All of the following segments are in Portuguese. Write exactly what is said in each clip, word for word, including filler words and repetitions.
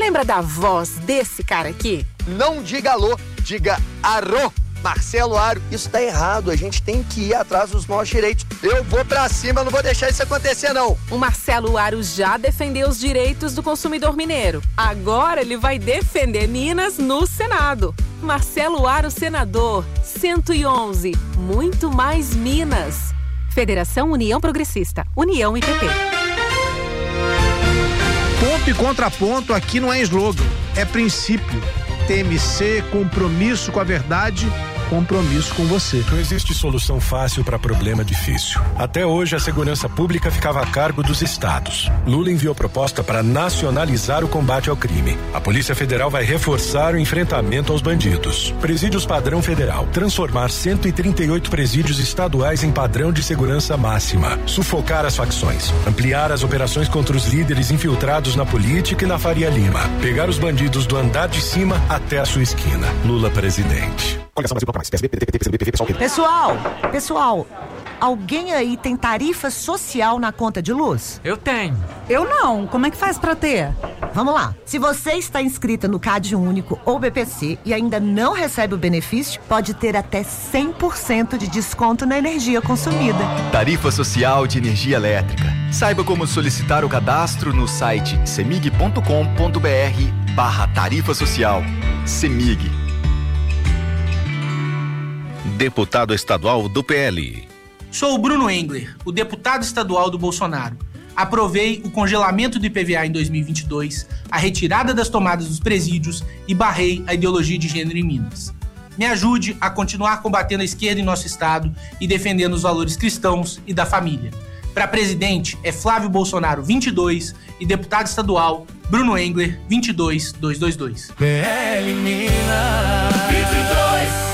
lembra da voz desse cara aqui? Não diga alô, diga arô. Marcelo Aro, isso tá errado, a gente tem que ir atrás dos nossos direitos. Eu vou pra cima, eu não vou deixar isso acontecer não. O Marcelo Aro já defendeu os direitos do consumidor mineiro. Agora ele vai defender Minas no Senado. Marcelo Aro, senador, cento e onze, muito mais Minas. Federação União Progressista, União I P P. Ponto e contraponto aqui não é slogan, é princípio. T M C, compromisso com a verdade, compromisso com você. Não existe solução fácil para problema difícil. Até hoje, a segurança pública ficava a cargo dos estados. Lula enviou proposta para nacionalizar o combate ao crime. A Polícia Federal vai reforçar o enfrentamento aos bandidos. Presídios padrão federal. Transformar cento e trinta e oito presídios estaduais em padrão de segurança máxima. Sufocar as facções. Ampliar as operações contra os líderes infiltrados na política e na Faria Lima. Pegar os bandidos do andar de cima até a sua esquina. Lula presidente. Pessoal, pessoal, alguém aí tem tarifa social na conta de luz? Eu tenho. Eu não. Como é que faz pra ter? Vamos lá. Se você está inscrita no Cade Único ou B P C e ainda não recebe o benefício, pode ter até cem por cento de desconto na energia consumida. Tarifa Social de Energia Elétrica. Saiba como solicitar o cadastro no site semig ponto com ponto br barra tarifa social. Semig. Deputado estadual do P L. Sou o Bruno Engler, o deputado estadual do Bolsonaro. Aprovei o congelamento do I P V A em dois mil e vinte e dois, a retirada das tomadas dos presídios e barrei a ideologia de gênero em Minas. Me ajude a continuar combatendo a esquerda em nosso estado e defendendo os valores cristãos e da família. Para presidente é Flávio Bolsonaro vinte e dois e deputado estadual Bruno Engler vinte e dois mil duzentos e vinte e dois. P L Minas vinte e dois.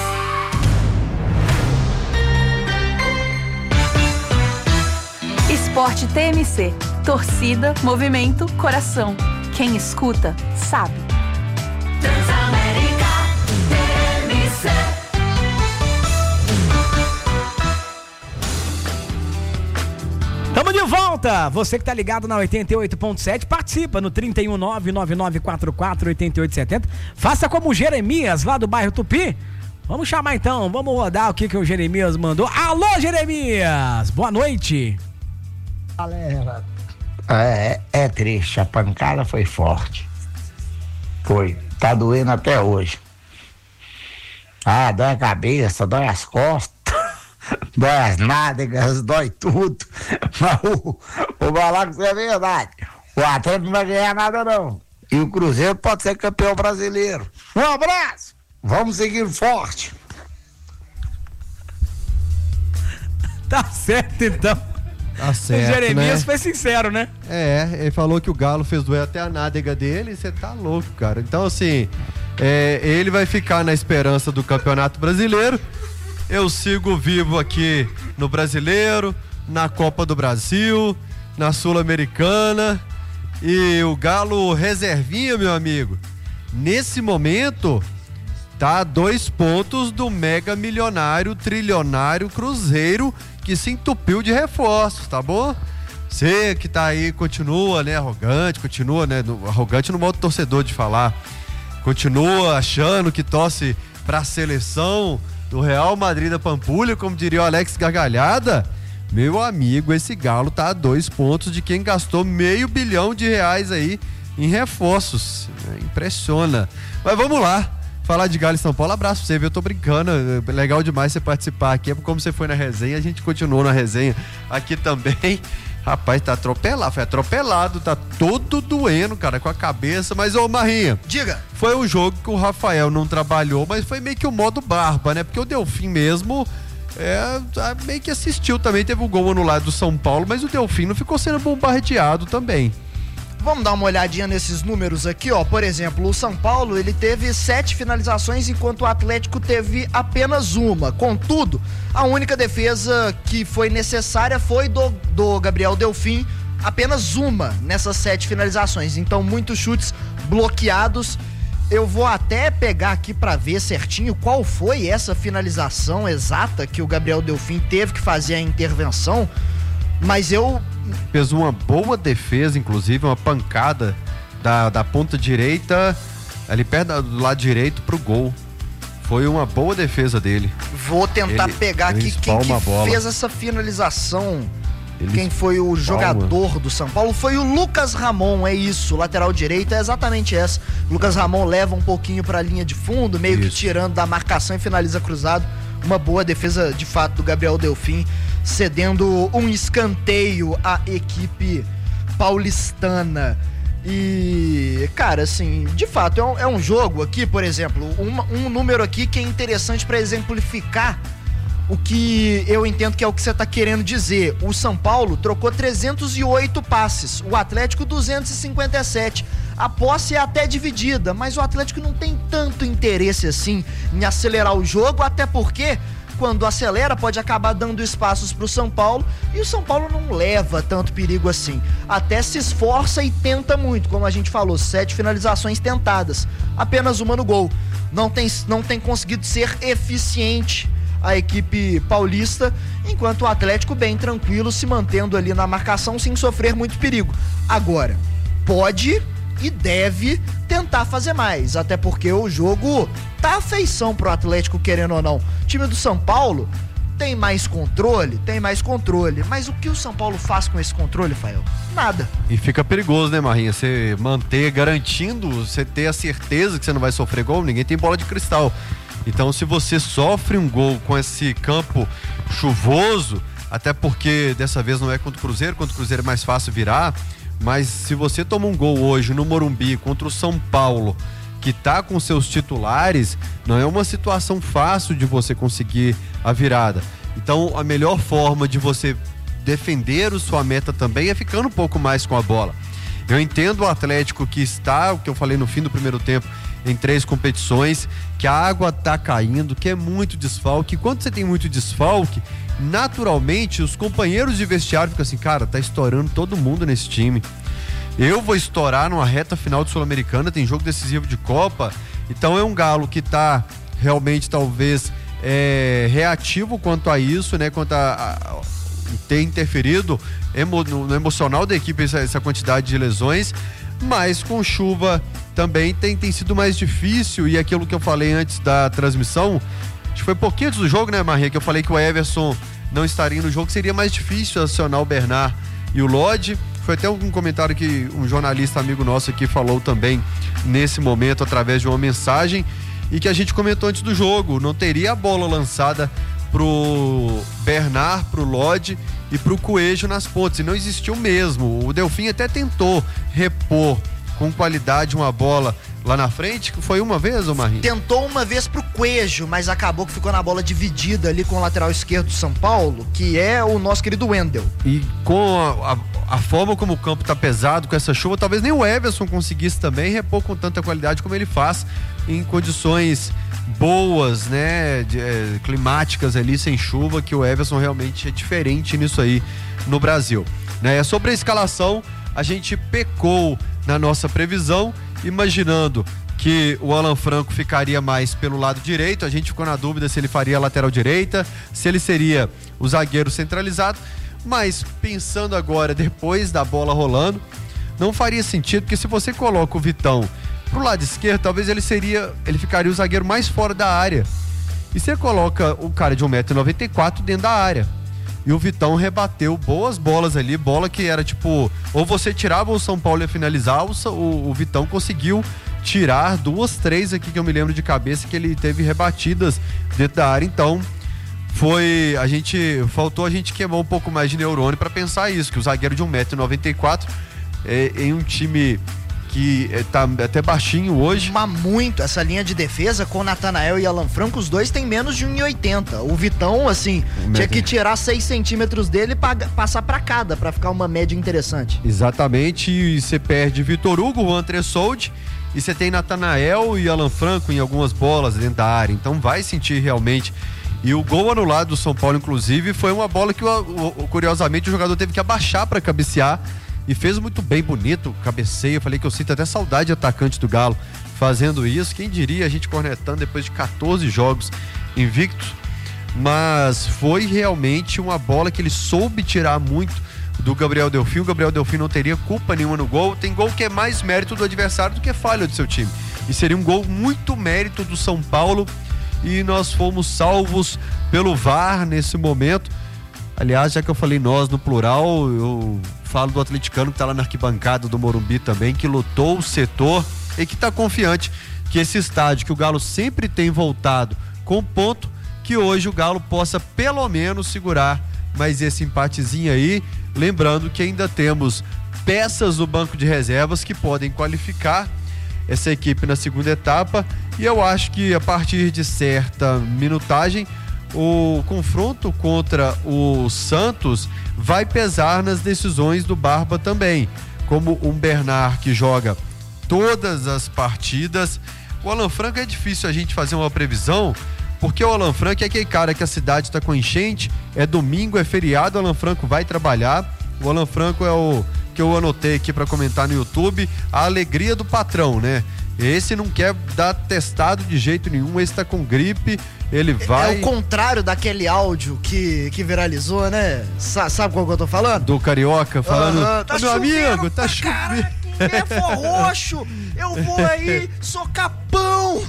Esporte T M C. Torcida, movimento, coração. Quem escuta, sabe. Transamérica T M C. Tamo de volta! Você que tá ligado na oitenta e oito ponto sete, participa no trinta e um nove nove nove quatro quatro oito oito sete zero. Faça como o Jeremias, lá do bairro Tupi. Vamos chamar então, vamos rodar o que, que o Jeremias mandou. Alô, Jeremias! Boa noite! Galera, é, é triste, a pancada foi forte. Foi, tá doendo até hoje. Ah, dói a cabeça, dói as costas, dói as nádegas, dói tudo. Mas o, o Balaco é verdade. O Atlético não vai ganhar nada não. E o Cruzeiro pode ser campeão brasileiro. Um abraço! Vamos seguir forte. Tá certo então. Tá certo, o Jeremias né? foi sincero, né? É, ele falou que o Galo fez doer até a nádega dele, você tá louco, cara. Então, assim, é, ele vai ficar na esperança do Campeonato Brasileiro. Eu sigo vivo aqui no Brasileiro, na Copa do Brasil, na Sul-Americana. E o Galo reservinha, meu amigo, nesse momento tá a dois pontos do mega milionário, trilionário Cruzeiro, que se entupiu de reforços, tá bom? Você que tá aí, continua, né, arrogante, continua, né, no, arrogante no modo torcedor de falar, continua achando que torce pra seleção do Real Madrid da Pampulha, como diria o Alex Gargalhada. Meu amigo, esse Galo tá a dois pontos de quem gastou meio bilhão de reais aí em reforços. Impressiona. Mas vamos lá. Falar de Galo e São Paulo, abraço pra você, viu? Eu tô brincando, legal demais você participar aqui, como você foi na resenha, a gente continuou na resenha aqui também. Rapaz, tá atropelado, foi atropelado, tá todo doendo, cara, com a cabeça, mas ô Marrinha, diga, foi um jogo que o Rafael não trabalhou, mas foi meio que o modo barba, né? Porque o Delfim mesmo é, meio que assistiu também, teve um gol anulado do São Paulo, mas o Delfim não ficou sendo bombardeado também. Vamos dar uma olhadinha nesses números aqui, ó. Por exemplo, o São Paulo, ele teve sete finalizações, enquanto o Atlético teve apenas uma. Contudo, a única defesa que foi necessária foi do, do Gabriel Delfim, apenas uma nessas sete finalizações. Então, muitos chutes bloqueados. Eu vou até pegar aqui pra ver certinho qual foi essa finalização exata que o Gabriel Delfim teve que fazer a intervenção, mas eu... Fez uma boa defesa, inclusive, uma pancada da, da ponta direita, ali perto do lado direito pro gol. Foi uma boa defesa dele. Vou tentar ele, pegar ele aqui quem que bola. fez essa finalização. Ele quem foi o jogador do São Paulo foi o Lucas Ramon, é isso, lateral direito, é exatamente essa. Lucas Ramon leva um pouquinho pra linha de fundo, meio isso. que tirando da marcação e finaliza cruzado. Uma boa defesa de fato do Gabriel Delfim, cedendo um escanteio à equipe paulistana. E, cara, assim, de fato, é um, é um jogo aqui, por exemplo, um, um número aqui que é interessante para exemplificar o que eu entendo que é o que você tá querendo dizer. O São Paulo trocou trezentos e oito passes, o Atlético duzentos e cinquenta e sete. A posse é até dividida, mas o Atlético não tem tanto interesse assim em acelerar o jogo, até porque quando acelera pode acabar dando espaços pro São Paulo, e o São Paulo não leva tanto perigo assim. Até se esforça e tenta muito, como a gente falou, sete finalizações tentadas, apenas uma no gol. Não tem, não tem conseguido ser eficiente a equipe paulista, enquanto o Atlético bem tranquilo, se mantendo ali na marcação sem sofrer muito perigo. Agora, pode e deve tentar fazer mais, até porque o jogo tá a feição pro Atlético, querendo ou não. O time do São Paulo tem mais controle, tem mais controle, mas o que o São Paulo faz com esse controle, Fael? Nada. E fica perigoso, né, Marrinha? Você manter, garantindo, você ter a certeza que você não vai sofrer gol, ninguém tem bola de cristal. Então, se você sofre um gol com esse campo chuvoso, até porque dessa vez não é contra o Cruzeiro, contra o Cruzeiro é mais fácil virar, mas se você toma um gol hoje no Morumbi contra o São Paulo, que tá com seus titulares, não é uma situação fácil de você conseguir a virada. Então, a melhor forma de você defender a sua meta também é ficando um pouco mais com a bola. Eu entendo o Atlético que está, o que eu falei no fim do primeiro tempo, em três competições, que a água tá caindo, que é muito desfalque. Quando você tem muito desfalque, naturalmente os companheiros de vestiário ficam assim, cara, tá estourando todo mundo nesse time. Eu vou estourar numa reta final de Sul-Americana, tem jogo decisivo de Copa, então é um Galo que tá realmente talvez é, reativo quanto a isso, né, quanto a, a ter interferido emo, no, no emocional da equipe essa, essa quantidade de lesões, mas com chuva também tem, tem sido mais difícil, e aquilo que eu falei antes da transmissão, acho que foi pouquinho antes do jogo, né, Maria, que eu falei que o Everson não estaria no jogo, seria mais difícil acionar o Bernard e o Lodge. Foi até um comentário que um jornalista amigo nosso aqui falou também nesse momento através de uma mensagem, e que a gente comentou antes do jogo, não teria a bola lançada pro Bernard, pro Lodge e pro Coelho nas pontas, e não existiu mesmo. O Delfim até tentou repor com qualidade uma bola lá na frente, que foi uma vez, ô Marinho? Tentou uma vez pro Coelho, mas acabou que ficou na bola dividida ali com o lateral esquerdo do São Paulo, que é o nosso querido Wendel. E com a, a, a forma como o campo tá pesado, com essa chuva, talvez nem o Everson conseguisse também repor com tanta qualidade como ele faz em condições boas, né, de, é, climáticas ali, sem chuva, que o Everson realmente é diferente nisso aí no Brasil, né? Sobre a escalação, a gente pecou na nossa previsão, imaginando que o Alan Franco ficaria mais pelo lado direito. A gente ficou na dúvida se ele faria a lateral direita, se ele seria o zagueiro centralizado, mas pensando agora, depois da bola rolando, não faria sentido, porque se você coloca o Vitão pro lado esquerdo, talvez ele seria, ele ficaria o zagueiro mais fora da área, e você coloca o cara de um metro e noventa e quatro dentro da área, e o Vitão rebateu boas bolas ali, bola que era tipo, ou você tirava o São Paulo e ia finalizar, o, o, o Vitão conseguiu tirar duas, três aqui que eu me lembro de cabeça, que ele teve rebatidas dentro da área. Então foi, a gente, faltou a gente queimar um pouco mais de neurônio para pensar isso, que o zagueiro de um metro e noventa e quatro é, em um time que é, tá até baixinho hoje. Mas muito, essa linha de defesa com o Natanael e Alan Franco, os dois têm menos de um e oitenta. O Vitão, assim, um tinha que tirar seis centímetros dele e passar para cada, para ficar uma média interessante. Exatamente, e você perde Vitor Hugo, o André Soldi, e você tem Natanael e Alan Franco em algumas bolas dentro da área, então vai sentir realmente. E o gol anulado do São Paulo, inclusive, foi uma bola que, o, o, curiosamente, o jogador teve que abaixar para cabecear, e fez muito bem, bonito, cabeceio. Eu falei que eu sinto até saudade de atacante do Galo fazendo isso. Quem diria a gente cornetando depois de quatorze jogos invictos. Mas foi realmente uma bola que ele soube tirar muito do Gabriel Delfim. O Gabriel Delfim não teria culpa nenhuma no gol. Tem gol que é mais mérito do adversário do que falha do seu time. E seria um gol muito mérito do São Paulo. E nós fomos salvos pelo V A R nesse momento. Aliás, já que eu falei nós no plural, eu falo do atleticano que está lá na arquibancada do Morumbi também, que lutou o setor e que está confiante que esse estádio, que o Galo sempre tem voltado com ponto, que hoje o Galo possa pelo menos segurar mais esse empatezinho aí. Lembrando que ainda temos peças no banco de reservas que podem qualificar essa equipe na segunda etapa, e eu acho que a partir de certa minutagem o confronto contra o Santos vai pesar nas decisões do Barba também, como um Bernard que joga todas as partidas. O Alan Franco é difícil a gente fazer uma previsão, porque o Alan Franco é aquele cara que a cidade está com enchente, é domingo, é feriado, o Alan Franco vai trabalhar. O Alan Franco é o que eu anotei aqui para comentar no YouTube, a alegria do patrão, né? Esse não quer dar testado de jeito nenhum, esse tá com gripe, ele vai... É o contrário daquele áudio que, que viralizou, né? Sa- sabe qual que eu tô falando? Do Carioca falando, uhum, tá meu amigo, tá chovendo. Belfort Roxo, eu vou aí socar pão.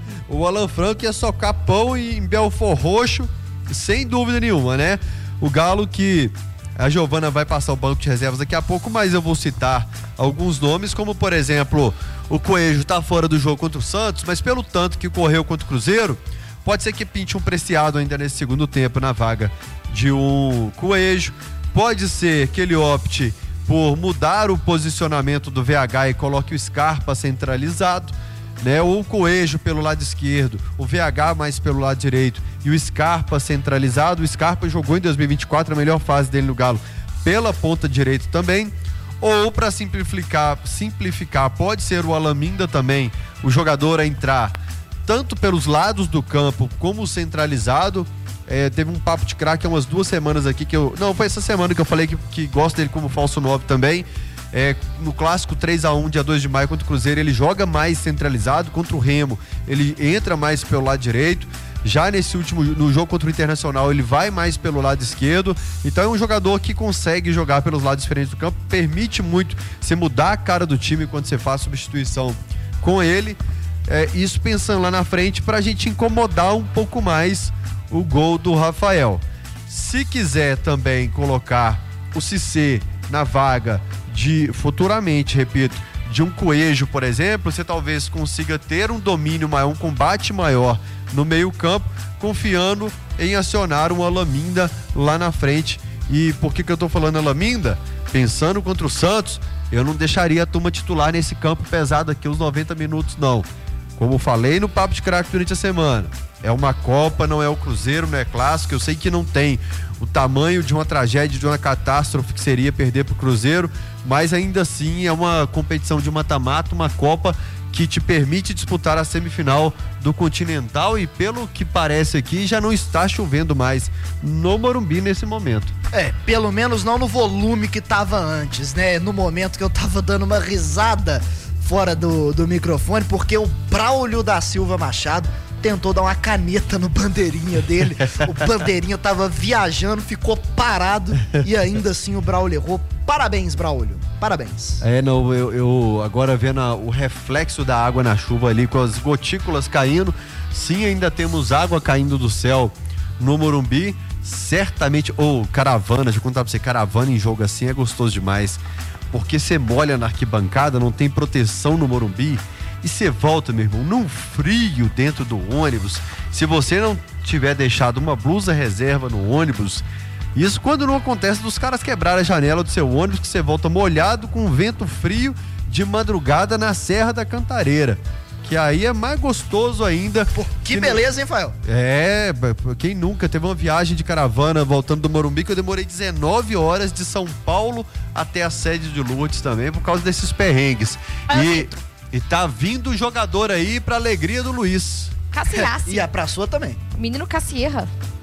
O Alan Franco ia socar pão em Belfort Roxo, sem dúvida nenhuma, né? O Galo que... A Giovana vai passar o banco de reservas daqui a pouco, mas eu vou citar alguns nomes, como por exemplo, o Coelho tá fora do jogo contra o Santos, mas pelo tanto que correu contra o Cruzeiro, pode ser que pinte um Preciado ainda nesse segundo tempo na vaga de um Coelho, pode ser que ele opte por mudar o posicionamento do V H e coloque o Scarpa centralizado, né? Ou o Coelho pelo lado esquerdo, o V H mais pelo lado direito e o Scarpa centralizado. O Scarpa jogou em dois mil e vinte e quatro a melhor fase dele no Galo pela ponta direita também. Ou para simplificar, simplificar, pode ser o Alaminda também, o jogador a entrar tanto pelos lados do campo como centralizado. É, teve um papo de craque há umas duas semanas aqui que eu... Não, foi essa semana que eu falei que, que gosto dele como falso nove também. É, no clássico três a um, dia dois de maio contra o Cruzeiro, ele joga mais centralizado. Contra o Remo, ele entra mais pelo lado direito. Já nesse último, no jogo contra o Internacional, ele vai mais pelo lado esquerdo. Então é um jogador que consegue jogar pelos lados diferentes do campo, permite muito você mudar a cara do time quando você faz substituição com ele. É, isso pensando lá na frente pra gente incomodar um pouco mais o gol do Rafael. Se quiser também colocar o Cissé na vaga de, futuramente, repito, de um Coelho, por exemplo, você talvez consiga ter um domínio maior, um combate maior no meio campo, confiando em acionar um Alaminda lá na frente. E por que que eu tô falando Alaminda? Pensando contra o Santos, eu não deixaria a turma titular nesse campo pesado aqui os noventa minutos, não. Como falei no Papo de Craque durante a semana, é uma Copa, não é o Cruzeiro, não é clássico. Eu sei que não tem o tamanho de uma tragédia, de uma catástrofe que seria perder pro Cruzeiro, mas ainda assim é uma competição de mata-mata, uma Copa que te permite disputar a semifinal do Continental, e pelo que parece aqui já não está chovendo mais no Morumbi nesse momento. É, pelo menos não no volume que tava antes, né? No momento que eu tava dando uma risada fora do, do microfone, porque o Braulio da Silva Machado tentou dar uma caneta no bandeirinha dele. O bandeirinha tava viajando, ficou parado e ainda assim o Braulio errou. Parabéns, Braulio. Parabéns. É, não, eu, eu agora vendo a, o reflexo da água na chuva ali, com as gotículas caindo, sim, ainda temos água caindo do céu no Morumbi. Certamente, ou oh, caravana, deixa eu contar pra você, caravana em jogo assim é gostoso demais, porque você molha na arquibancada, não tem proteção no Morumbi, e você volta, meu irmão, num frio dentro do ônibus. Se você não tiver deixado uma blusa reserva no ônibus, isso quando não acontece dos caras quebrarem a janela do seu ônibus, que você volta molhado com um vento frio de madrugada na Serra da Cantareira, que aí é mais gostoso ainda. Pô, que, que beleza, hein, Fael? É, quem nunca teve uma viagem de caravana voltando do Morumbi, que eu demorei dezenove horas de São Paulo até a sede de Lourdes também, por causa desses perrengues. E, e tá vindo o jogador aí pra alegria do Luiz. Cassiassi. E a pra sua também. Menino Cassierra.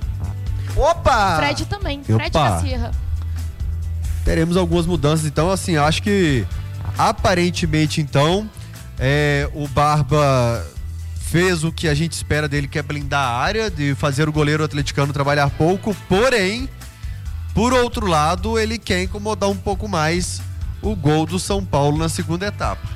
Opa! Fred também. Fred Opa. Cassierra. Teremos algumas mudanças, então, assim, acho que aparentemente, então, é, o Barba fez o que a gente espera dele, que é blindar a área, de fazer o goleiro atleticano trabalhar pouco, porém, Por outro lado, ele quer incomodar um pouco mais o gol do São Paulo na segunda etapa.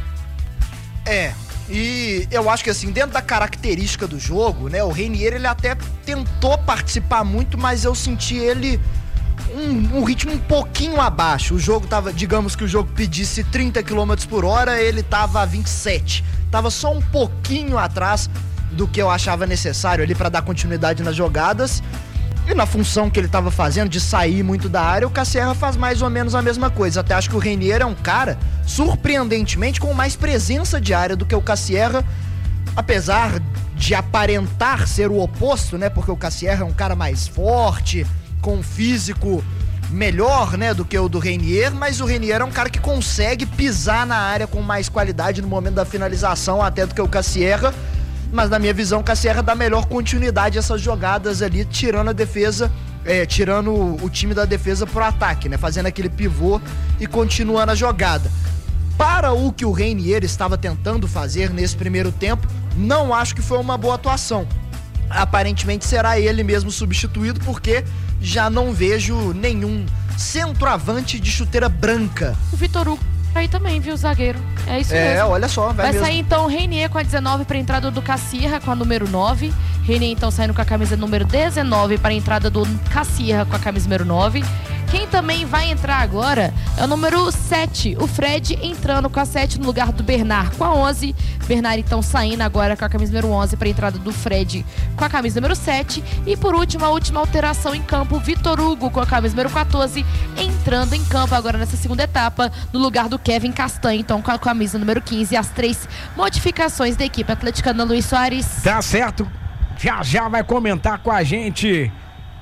É, e eu acho que assim, dentro da característica do jogo, né, o Reinier, ele até tentou participar muito, mas eu senti ele um, um ritmo um pouquinho abaixo. O jogo tava, digamos que o jogo pedisse trinta quilômetros por hora, ele tava a vinte e sete. Tava só um pouquinho atrás do que eu achava necessário ali para dar continuidade nas jogadas. E na função que ele estava fazendo, de sair muito da área, o Cassierra faz mais ou menos a mesma coisa. Até acho que o Reinier é um cara, surpreendentemente, com mais presença de área do que o Cassierra, apesar de aparentar ser o oposto, né? Porque o Cassierra é um cara mais forte, com um físico melhor, né, do que o do Reinier, mas o Reinier é um cara que consegue pisar na área com mais qualidade no momento da finalização, até do que o Cassierra. Mas na minha visão, o Cassierra dá melhor continuidade a essas jogadas ali, tirando a defesa, é, tirando o, o time da defesa pro ataque, né? Fazendo aquele pivô e continuando a jogada. Para o que o Reinier estava tentando fazer nesse primeiro tempo, não acho que foi uma boa atuação. Aparentemente será ele mesmo substituído, porque já não vejo nenhum centroavante de chuteira branca. O Vitor Hugo aí também, viu, zagueiro? É isso é, mesmo. É, olha só, vai, vai mesmo. sair então o Reinier com a dezenove para a entrada do Cassierra com a número nove. Reinier então saindo com a camisa número dezenove para a entrada do Cassierra com a camisa número nove. Quem também vai entrar agora é o número sete, o Fred entrando com a sete no lugar do Bernard com a onze. Bernard então saindo agora com a camisa número onze para a entrada do Fred com a camisa número sete. E por último, a última alteração em campo, Vitor Hugo com a camisa número quatorze entrando em campo agora nessa segunda etapa no lugar do Kevin Castanho, então com a camisa número quinze. As três modificações da equipe atleticana. Luiz Soares. Tá certo, já já vai comentar com a gente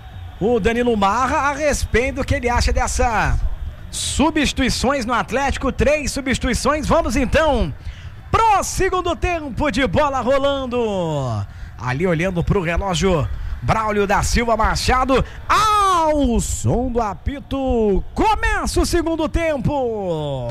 o Danilo Marra a respeito do que ele acha dessa substituições no Atlético. Três substituições. Vamos então pro segundo tempo de bola rolando. Ali olhando pro relógio, Braulio da Silva Machado, ao som do apito, começa o segundo tempo.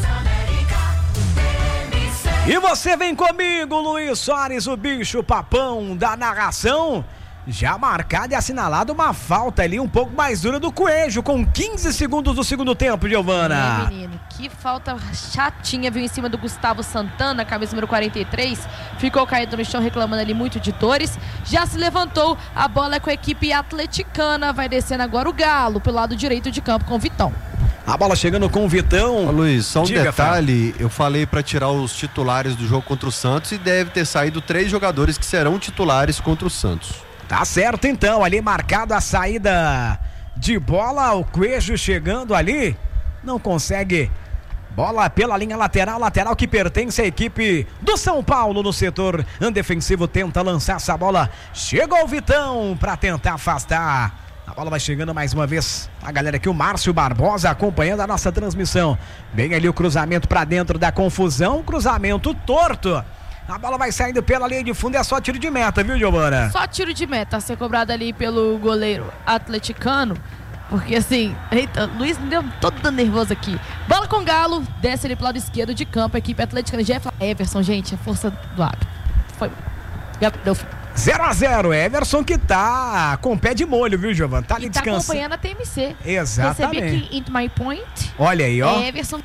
E você vem comigo, Luiz Soares, o bicho papão da narração. Já marcado e assinalado uma falta ali um pouco mais dura do Coelho, com quinze segundos do segundo tempo, Giovana. É, menino, que falta chatinha, viu, em cima do Gustavo Santana, camisa número quarenta e três, ficou caído no chão reclamando ali muito de dores, já se levantou, a bola é com a equipe atleticana, vai descendo agora o Galo, pelo lado direito de campo com o Vitão. A bola chegando com o Vitão. Ô, Luiz, só um Diga, detalhe, Fábio. Eu falei para tirar os titulares do jogo contra o Santos e deve ter saído três jogadores que serão titulares contra o Santos. Tá certo então, ali marcado a saída de bola, o Coelho chegando ali, não consegue, bola pela linha lateral, lateral que pertence à equipe do São Paulo no setor defensivo, tenta lançar essa bola, chegou o Vitão para tentar afastar, a bola vai chegando mais uma vez, a galera aqui, o Márcio Barbosa acompanhando a nossa transmissão, bem ali o cruzamento para dentro da confusão, cruzamento torto. A bola vai saindo pela linha de fundo, é só tiro de meta, viu, Giovana? Só tiro de meta, a ser cobrado ali pelo goleiro atleticano, porque assim, eita, Luiz me deu todo nervoso aqui. Bola com o Galo, desce ali pro lado esquerdo de campo, a equipe atleticana, Jeff Everson, gente, a força do árbitro. Foi, deu fim. zero a zero, Everson que tá com o pé de molho, viu, Giovana? Tá ali e tá descansando. acompanhando a T M C. Exatamente. Recebi aqui Into My Point. Olha aí, ó. Everson,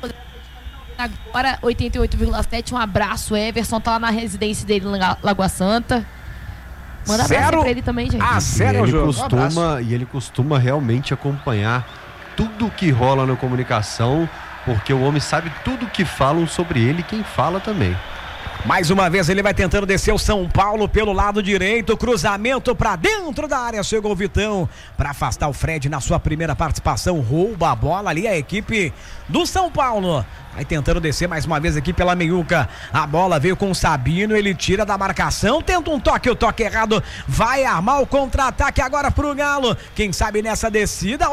agora oitenta e oito vírgula sete, um abraço, Everson, tá lá na residência dele na Lagoa Santa. Manda abraço pra ele também, gente. Ah, sério, ele jogo. costuma, Um e ele costuma realmente acompanhar tudo que rola na comunicação, porque o homem sabe tudo que falam sobre ele e quem fala também. Mais uma vez ele vai tentando descer o São Paulo pelo lado direito, cruzamento pra dentro da área, chegou o Vitão para afastar o Fred na sua primeira participação, rouba a bola ali a equipe do São Paulo, vai tentando descer mais uma vez aqui pela meiuca, a bola veio com o Sabino, ele tira da marcação, tenta um toque, o toque errado, vai armar o contra-ataque agora pro Galo, quem sabe nessa descida,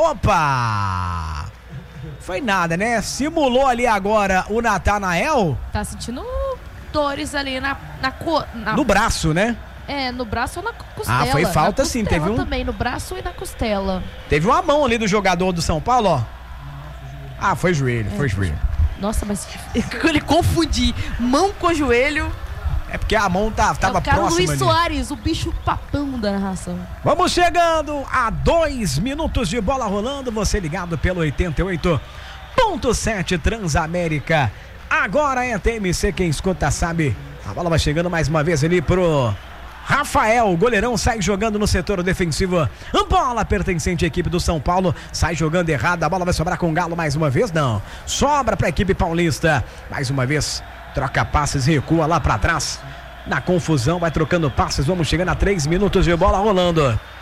opa! Foi nada, né? Simulou ali agora o Natanael. Tá sentindo dores ali na, na, na... no braço, né? É, no braço ou na costela. Ah, foi falta sim, teve um... também, no braço e na costela. Teve uma mão ali do jogador do São Paulo, ó. Ah, foi joelho, é, foi joelho. Nossa, mas ele confundir mão com joelho... É porque a mão tá, tava é o cara próxima Luiz ali. Soares, o bicho papão da narração. Vamos chegando a dois minutos de bola rolando. Você ligado pelo oitenta e oito ponto sete Transamérica. Agora é T M C, quem escuta sabe. A bola vai chegando mais uma vez ali pro Rafael. O goleirão sai jogando no setor defensivo. Bola pertencente à equipe do São Paulo. Sai jogando errado. A bola vai sobrar com o Galo mais uma vez? Não. Sobra pra equipe paulista. Mais uma vez. Troca passes, recua lá pra trás. Na confusão, vai trocando passes. Vamos chegando a três minutos de bola rolando.